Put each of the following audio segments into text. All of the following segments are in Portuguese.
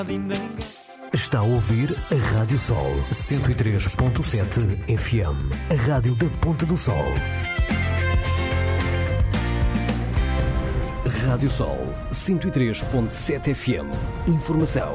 Está a ouvir a Rádio Sol 103.7 FM, a rádio da Ponta do Sol. Rádio Sol 103.7 FM. Informação.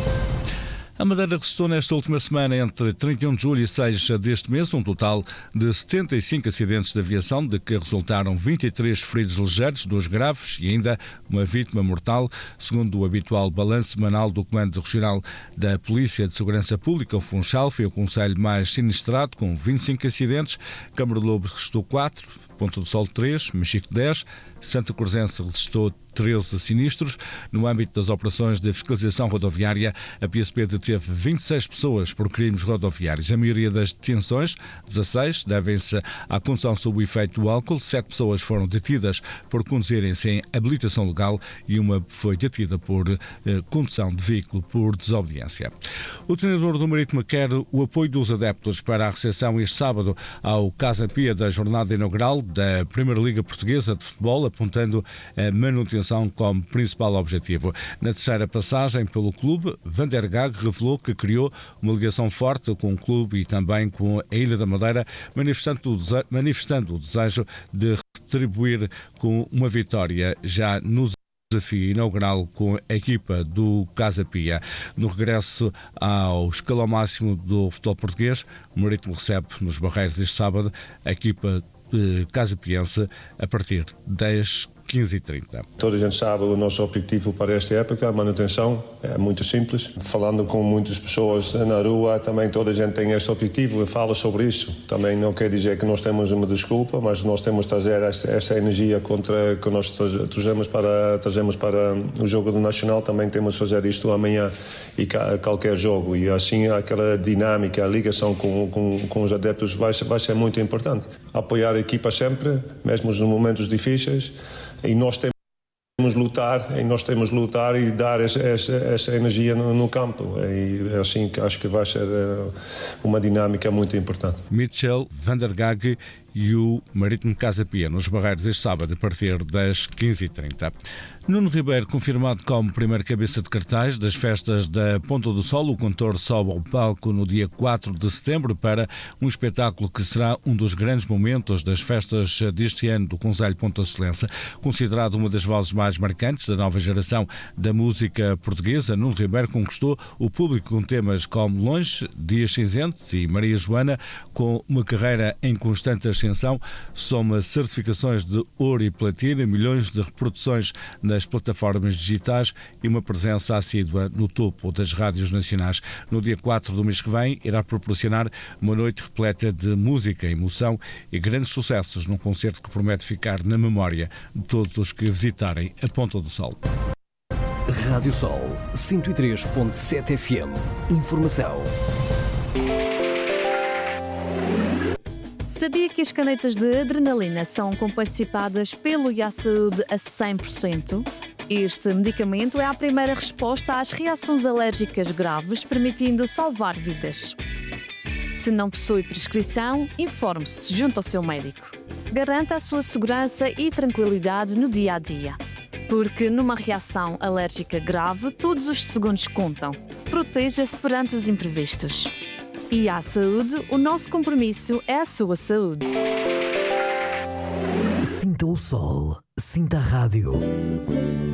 A Madeira registrou nesta última semana, entre 31 de julho e 6 deste mês, um total de 75 acidentes de aviação, de que resultaram 23 feridos ligeiros, 2 graves e ainda uma vítima mortal, segundo o habitual balanço semanal do Comando Regional da Polícia de Segurança Pública. O Funchal foi o concelho mais sinistrado, com 25 acidentes. Câmara de Lobo registrou 4, Ponta do Sol 3, Mexico 10, Santa Cruzense registrou 13 sinistros. No âmbito das operações de fiscalização rodoviária, a PSP deteve 26 pessoas por crimes rodoviários. A maioria das detenções, 16, devem-se à condução sob o efeito do álcool. 7 pessoas foram detidas por conduzirem sem habilitação legal e uma foi detida por condução de veículo por desobediência. O treinador do Marítimo quer o apoio dos adeptos para a recepção este sábado ao Casa Pia da jornada inaugural da Primeira Liga Portuguesa de Futebol, apontando a manutenção como principal objetivo. Na terceira passagem pelo clube, Van der Gaag revelou que criou uma ligação forte com o clube e também com a Ilha da Madeira, manifestando o desejo de retribuir com uma vitória já no desafio inaugural com a equipa do Casa Pia. No regresso ao escalão máximo do futebol português, o Marítimo recebe nos Barreiros este sábado a equipa Casa Piense a partir das 15h30. Toda a gente sabe o nosso objetivo para esta época, a manutenção, é muito simples. Falando com muitas pessoas na rua, também toda a gente tem este objetivo e fala sobre isso. Também não quer dizer que nós temos uma desculpa, mas nós temos de trazer essa energia que nós trazemos para o jogo do Nacional. Também temos de fazer isto amanhã e qualquer jogo. E assim aquela dinâmica, a ligação com os adeptos vai ser muito importante. Apoiar a equipa sempre, mesmo nos momentos difíceis. E nós temos de lutar e dar essa energia no campo. E é assim que acho que vai ser uma dinâmica muito importante. Mitchell, Van der Gaag e o Marítimo Casa Pia nos Barreiros este sábado a partir das 15h30. Nuno Ribeiro, confirmado como primeiro cabeça de cartaz das festas da Ponta do Sol, o cantor sobe ao palco no dia 4 de setembro para um espetáculo que será um dos grandes momentos das festas deste ano do Concelho Pontasolense. Considerado uma das vozes mais marcantes da nova geração da música portuguesa, Nuno Ribeiro conquistou o público com temas como Longe, Dias Cinzentos e Maria Joana. Com uma carreira em constante ascensão, soma certificações de ouro e platina, milhões de reproduções nas plataformas digitais e uma presença assídua no topo das rádios nacionais. No dia 4 do mês que vem, irá proporcionar uma noite repleta de música, emoção e grandes sucessos num concerto que promete ficar na memória de todos os que visitarem a Ponta do Sol. Rádio Sol 103.7 FM. Informação. Sabia que as canetas de adrenalina são comparticipadas pelo IASaúde a 100%? Este medicamento é a primeira resposta às reações alérgicas graves, permitindo salvar vidas. Se não possui prescrição, informe-se junto ao seu médico. Garanta a sua segurança e tranquilidade no dia a dia. Porque numa reação alérgica grave, todos os segundos contam. Proteja-se perante os imprevistos. E à saúde, o nosso compromisso é a sua saúde. Sinta o sol, sinta a rádio.